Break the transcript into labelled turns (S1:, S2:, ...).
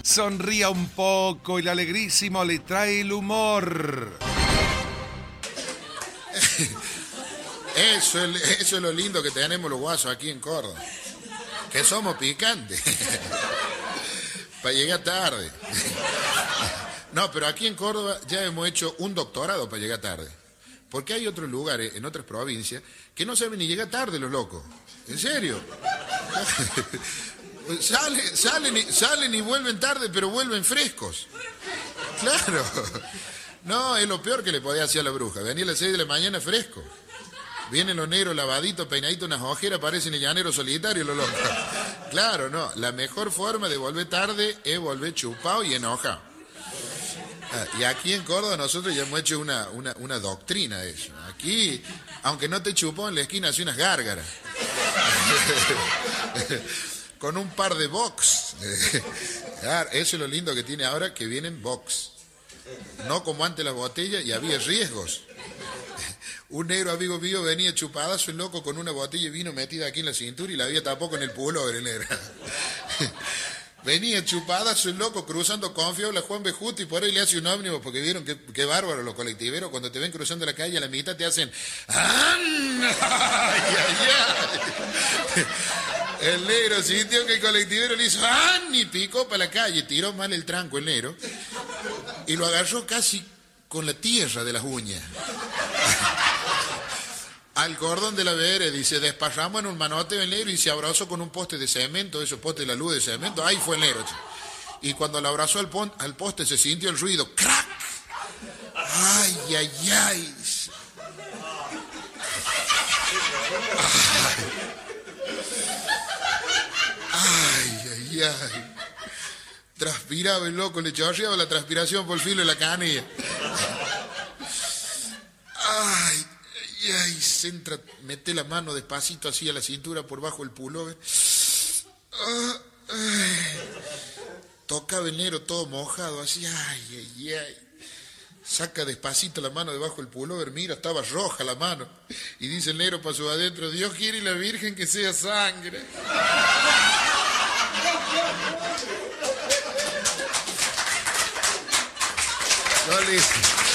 S1: Sonría un poco, el alegrísimo le trae el humor.
S2: Eso es lo lindo que tenemos los guasos aquí en Córdoba. Que somos picantes. Para llegar tarde. No, pero aquí en Córdoba ya hemos hecho un doctorado para llegar tarde. Porque hay otros lugares, en otras provincias, que no saben ni llegar tarde los locos. ¿En serio? Salen y vuelven tarde, pero vuelven frescos. Claro. No, es lo peor que le podía hacer a la bruja. Venía a las 6 de la mañana fresco. Vienen los negros lavaditos, peinaditos, unas ojeras, parecen el llanero solitario, los locos. Claro, no. La mejor forma de volver tarde es volver chupado y enojado. Y aquí en Córdoba nosotros ya hemos hecho una doctrina de eso. Aquí, aunque no te chupó en la esquina, hace unas gárgaras. Con un par de box. Claro, eso es lo lindo que tiene ahora, que vienen box. No como antes las botellas, y había riesgos. Un negro amigo mío venía chupadazo el loco con una botella de vino metida aquí en la cintura y la había tapado con el pullover el negro. Venía chupadazo el loco cruzando Confiable a Juan B. Justo y por ahí le hace un ómnibus porque vieron qué bárbaro los colectiveros cuando te ven cruzando la calle a la mitad te hacen ¡ay, ay, ay! El negro sintió que el colectivero le hizo ¡ah! Y picó para la calle, tiró mal el tranco el negro y lo agarró casi con la tierra de las uñas. Al cordón de la vereda y se desparramó en un manote el negro y se abrazó con un poste de cemento, esos postes de la luz de cemento, ahí fue el negro. Y cuando lo abrazó al poste se sintió el ruido, ¡crack! ¡Ay, ay, ay! ¡Ay, ay, ay! Transpiraba el loco, le chorreaba la transpiración por el filo de la canilla. ¡Ay! Y ahí se entra, mete la mano despacito así a la cintura por bajo el pullover. Tocaba el negro todo mojado, así, ay, ay, ay. Saca despacito la mano debajo del pullover, mira, estaba roja la mano. Y dice el negro para su adentro, Dios quiere y la Virgen que sea sangre. No, listo.